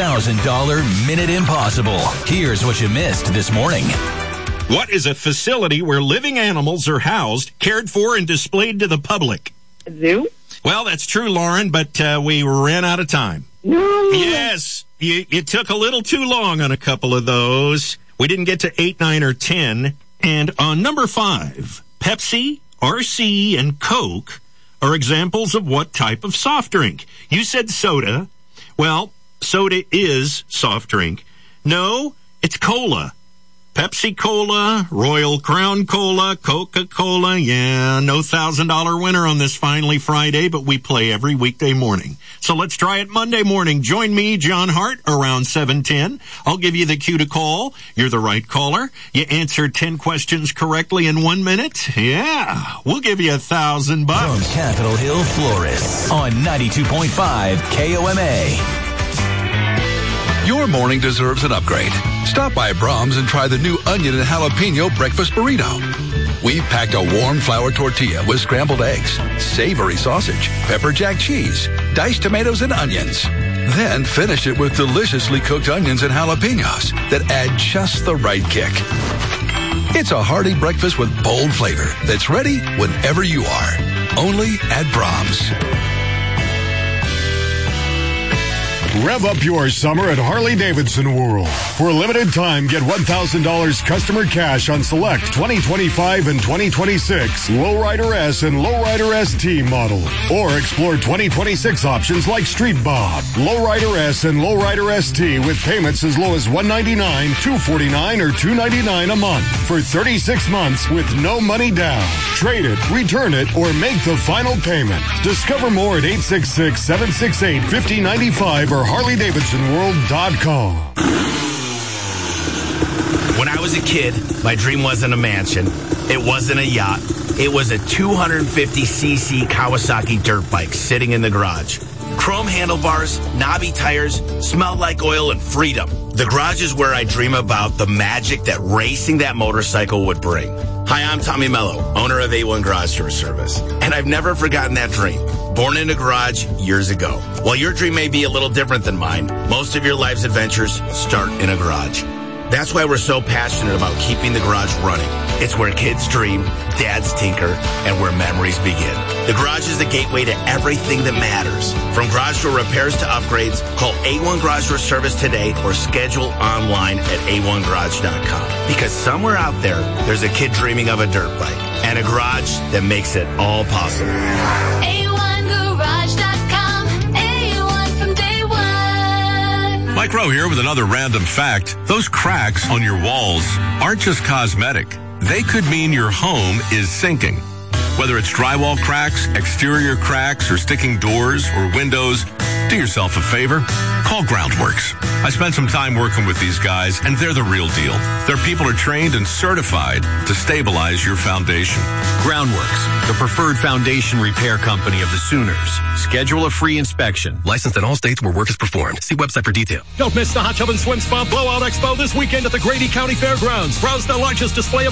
$1,000 Minute Impossible. Here's what you missed this morning. What is a facility where living animals are housed, cared for, and displayed to the public? A zoo? Well, that's true, Lauren, but we ran out of time. No. Yes, it took a little too long on a couple of those. We didn't get to 8, 9, or 10. And on number 5, Pepsi, RC, and Coke are examples of what type of soft drink? You said soda. Well, soda is soft drink. No, it's cola. Pepsi Cola, Royal Crown Cola, Coca-Cola. Yeah, no $1,000 winner on this finally Friday, but we play every weekday morning. So let's try it Monday morning. Join me, John Hart, around 7:10. I'll give you the cue to call. You're the right caller. You answered 10 questions correctly in 1 minute. Yeah, we'll give you $1,000. From Capitol Hill, Flores, on 92.5 KOMA. Your morning deserves an upgrade. Stop by Brahms and try the new onion and jalapeno breakfast burrito. We've packed a warm flour tortilla with scrambled eggs, savory sausage, pepper jack cheese, diced tomatoes and onions. Then finish it with deliciously cooked onions and jalapenos that add just the right kick. It's a hearty breakfast with bold flavor that's ready whenever you are. Only at Brahms. Rev up your summer at Harley-Davidson World. For a limited time, get $1,000 customer cash on select 2025 and 2026 Lowrider S and Lowrider ST models. Or explore 2026 options like Street Bob, Lowrider S and Lowrider ST with payments as low as $199, $249, or $299 a month for 36 months with no money down. Trade it, return it, or make the final payment. Discover more at 866-768-5095 or HarleyDavidsonWorld.com. When I was a kid, my dream wasn't a mansion. It wasn't a yacht. It was a 250cc Kawasaki dirt bike sitting in the garage. Chrome handlebars, knobby tires, smelled like oil and freedom. The garage is where I dream about the magic that racing that motorcycle would bring. Hi, I'm Tommy Mello, owner of A1 Garage Door Service, and I've never forgotten that dream. Born in a garage years ago. While your dream may be a little different than mine, most of your life's adventures start in a garage. That's why we're so passionate about keeping the garage running. It's where kids dream, dads tinker, and where memories begin. The garage is the gateway to everything that matters. From garage door repairs to upgrades, call A1 Garage Door Service today or schedule online at a1garage.com. Because somewhere out there, there's a kid dreaming of a dirt bike and a garage that makes it all possible. A1garage.com, A1 from day one. Mike Rowe here with another random fact. Those cracks on your walls aren't just cosmetic. They could mean your home is sinking. Whether it's drywall cracks, exterior cracks, or sticking doors or windows, do yourself a favor. Call Groundworks. I spent some time working with these guys, and they're the real deal. Their people are trained and certified to stabilize your foundation. Groundworks, the preferred foundation repair company of the Sooners. Schedule a free inspection. Licensed in all states where work is performed. See website for detail. Don't miss the Hot Tub and Swim Spa Blowout Expo this weekend at the Grady County Fairgrounds. Browse the largest display of